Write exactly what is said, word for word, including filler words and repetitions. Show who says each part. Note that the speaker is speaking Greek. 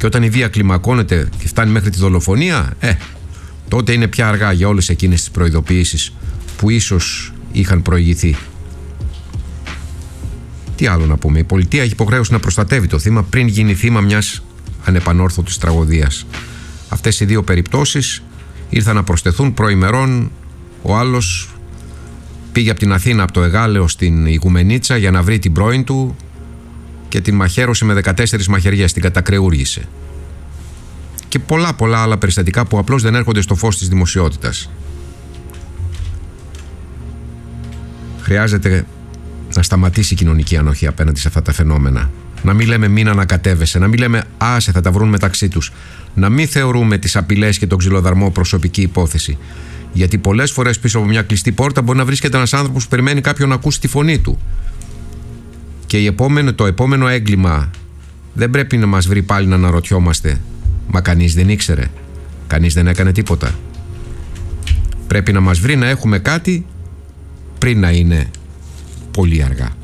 Speaker 1: Και όταν η βία κλιμακώνεται και φτάνει μέχρι τη δολοφονία, ε, τότε είναι πια αργά για όλες εκείνες τις προειδοποιήσεις που ίσως είχαν προηγηθεί. Τι άλλο να πούμε, η πολιτεία έχει υποχρέωση να προστατεύει το θύμα πριν γίνει θύμα μιας ανεπανόρθωτης τραγωδίας. Αυτές οι δύο περιπτώσεις ήρθαν να προσθεθούν προημερών. Ο άλλος πήγε από την Αθήνα, από το Εγάλεο στην Οικουμενίτσα για να βρει την πρώην του και την μαχαίρωσε με δεκατέσσερις μαχαιριές, την κατακρεούργησε. Και πολλά πολλά άλλα περιστατικά που απλώς δεν έρχονται στο φως της δημοσιότητας. Χρειάζεται να σταματήσει η κοινωνική ανοχή απέναντι σε αυτά τα φαινόμενα. Να μην λέμε μην ανακατεύεσαι, να μην λέμε άσε θα τα βρουν μεταξύ τους. Να μην θεωρούμε τις απειλές και τον ξυλοδαρμό προσωπική υπόθεση. Γιατί πολλές φορές πίσω από μια κλειστή πόρτα μπορεί να βρίσκεται ένας άνθρωπος που περιμένει κάποιον να ακούσει τη φωνή του. Και η επόμενο, το επόμενο έγκλημα δεν πρέπει να μας βρει πάλι να αναρωτιόμαστε. Μα κανείς δεν ήξερε, κανείς δεν έκανε τίποτα. Πρέπει να μας βρει να έχουμε κάτι πριν να είναι πολύ αργά.